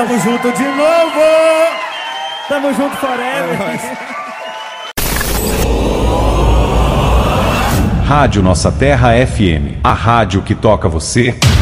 Tamo junto de novo! Tamo junto forever! Rádio Nossa Terra FM, a rádio que toca você.